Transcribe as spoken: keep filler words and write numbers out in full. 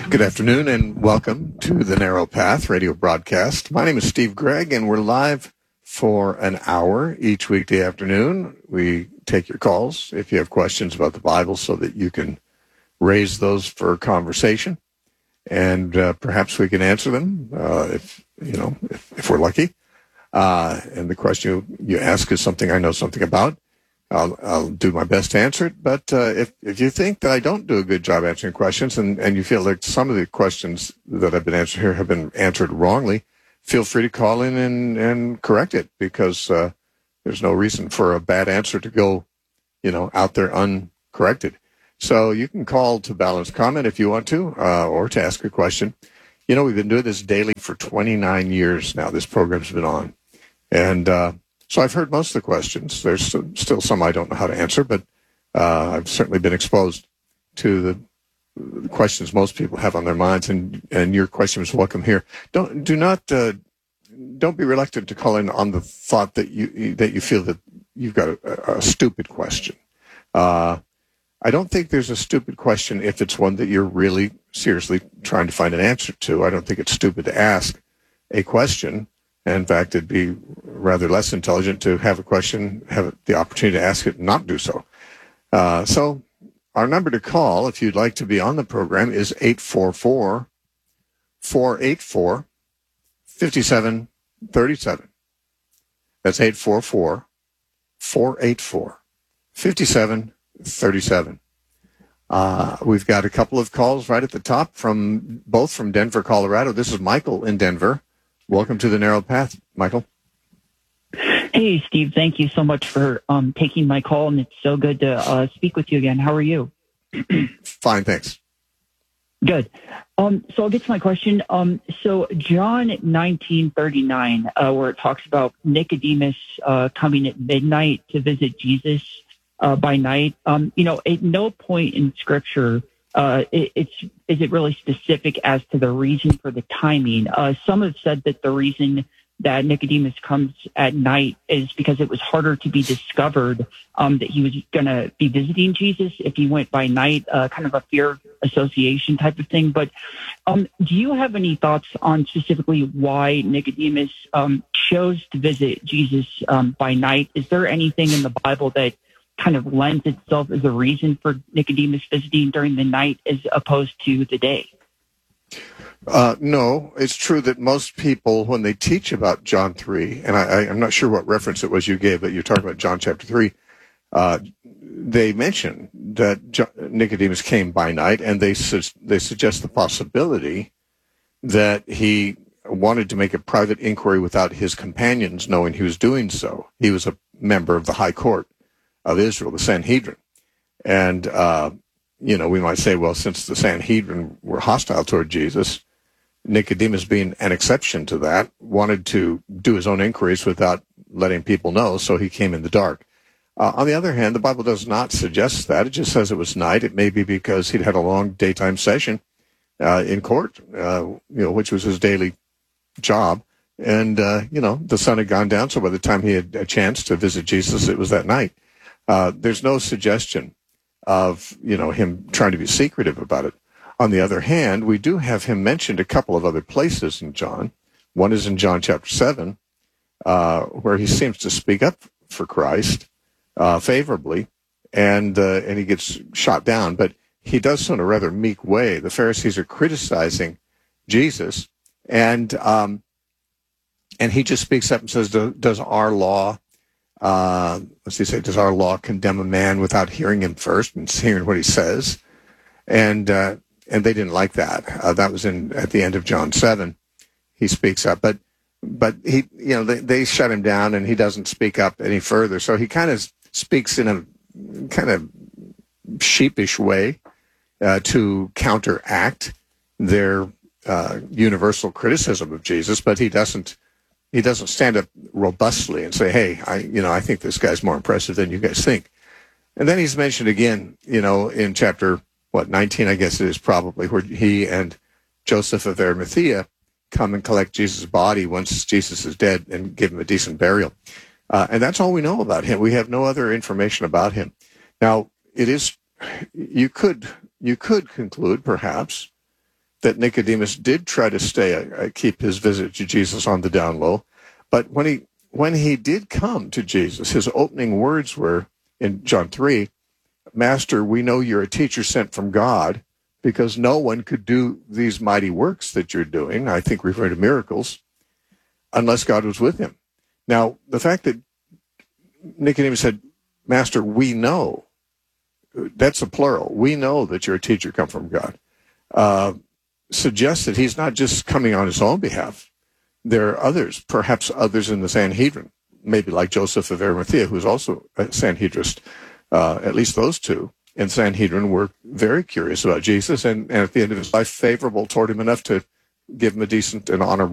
Good afternoon and welcome to the Narrow Path radio broadcast. My name is Steve Gregg and we're live for an hour each weekday afternoon. We take your calls if you have questions about the Bible so that you can raise those for conversation, and uh, perhaps we can answer them uh, if you know if, if we're lucky. Uh, and the question you ask is something I know something about. I'll, I'll do my best to answer it, but uh, if, if you think that I don't do a good job answering questions and, and you feel like some of the questions that have been answered here have been answered wrongly, feel free to call in and, and correct it, because uh, there's no reason for a bad answer to go, you know, out there uncorrected. So you can call to balance comment if you want to, uh, or to ask a question. You know, we've been doing this daily for twenty-nine years now. This program's been on. And uh, so I've heard most of the questions. There's still some I don't know how to answer, but uh, I've certainly been exposed to the, the questions most people have on their minds, and, and your question is welcome here. Don't do not uh, don't be reluctant to call in on the thought that you that you feel that you've got a, a stupid question. Uh, I don't think there's a stupid question if it's one that you're really seriously trying to find an answer to. I don't think it's stupid to ask a question. In fact, it'd be rather less intelligent to have a question, have the opportunity to ask it, and not do so. Uh, so our number to call, if you'd like to be on the program, is eight four four, four eight four, five seven three seven. That's eight four four, four eight four, five seven three seven. Uh, we've got a couple of calls right at the top, from both from Denver, Colorado. This is Michael in Denver. Welcome to the Narrow Path, Michael. Hey, Steve. Thank you so much for um, taking my call, and it's so good to uh, speak with you again. How are you? Fine, thanks. Good. Um, so I'll get to my question. Um, so John nineteen thirty-nine, uh, where it talks about Nicodemus uh, coming at midnight to visit Jesus uh, by night. Um, you know, at no point in Scripture Uh, it, it's is it really specific as to the reason for the timing. Uh, some have said that the reason that Nicodemus comes at night is because it was harder to be discovered um, that he was going to be visiting Jesus if he went by night, uh, kind of a fear association type of thing. But um, do you have any thoughts on specifically why Nicodemus um, chose to visit Jesus um, by night? Is there anything in the Bible that kind of lends itself as a reason for Nicodemus visiting during the night as opposed to the day? Uh, no, it's true that most people, when they teach about John three, and I, I, I'm not sure what reference it was you gave, but you're talking about John chapter three, uh, they mention that John, Nicodemus came by night, and they, su- they suggest the possibility that he wanted to make a private inquiry without his companions knowing he was doing so. He was a member of the High Court of Israel, the Sanhedrin. And, uh, you know, we might say, well, since the Sanhedrin were hostile toward Jesus, Nicodemus, being an exception to that, wanted to do his own inquiries without letting people know, so he came in the dark. Uh, on the other hand, the Bible does not suggest that. It just says it was night. It may be because he'd had a long daytime session uh, in court, uh, you know, which was his daily job. And, uh, you know, the sun had gone down, so by the time he had a chance to visit Jesus, it was that night. Uh, there's no suggestion of, you know, him trying to be secretive about it. On the other hand, we do have him mentioned a couple of other places in John. One is in John chapter seven, uh, where he seems to speak up for Christ uh, favorably, and uh, and he gets shot down. But he does so in a rather meek way. The Pharisees are criticizing Jesus, and um, and he just speaks up and says, "Does our law?" Uh, let's see, say, does our law condemn a man without hearing him first and hearing what he says? And uh, and they didn't like that. Uh, that was in at the end of John seven. He speaks up, but but he, you know, they, they shut him down, and he doesn't speak up any further. So he kind of speaks in a kind of sheepish way uh, to counteract their uh, universal criticism of Jesus, but he doesn't. He doesn't stand up robustly and say, hey, I, you know, I think this guy's more impressive than you guys think. And then he's mentioned again, you know, in chapter, what, nineteen, I guess it is probably, where he and Joseph of Arimathea come and collect Jesus' body once Jesus is dead and give him a decent burial. Uh, and that's all we know about him. We have no other information about him. Now, it is, you could, you could conclude, perhaps, that Nicodemus did try to stay, uh, keep his visit to Jesus on the down low. But when he when he did come to Jesus, his opening words were in John three, Master, we know you're a teacher sent from God, because no one could do these mighty works that you're doing, I think referring to miracles, unless God was with him. Now, the fact that Nicodemus said, Master, we know, that's a plural, we know that you're a teacher come from God, uh, suggests that he's not just coming on his own behalf. There are others, perhaps others in the Sanhedrin, maybe like Joseph of Arimathea, who's also a Sanhedrist. Uh, at least those two in Sanhedrin were very curious about Jesus, and, and at the end of his life, favorable toward him enough to give him a decent and honorable